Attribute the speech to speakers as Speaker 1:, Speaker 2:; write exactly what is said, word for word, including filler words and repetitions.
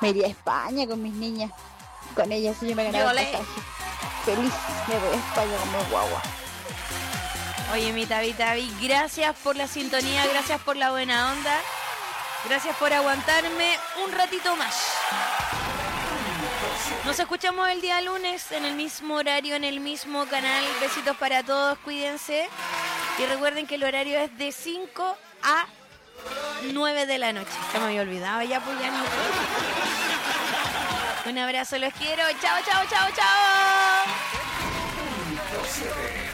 Speaker 1: Me iría a España con mis niñas. Con ellas si yo me ganaba el pasaje. Feliz me voy a España con mi guagua.
Speaker 2: Oye, mi Tavi Tavi, gracias por la sintonía, gracias por la buena onda. Gracias por aguantarme un ratito más. Nos escuchamos el día lunes en el mismo horario, en el mismo canal. Besitos para todos, cuídense. Y recuerden que el horario es de cinco a nueve de la noche. Se me había olvidado ya, pues ya no. Un abrazo, los quiero. Chao, chao, chao, chao.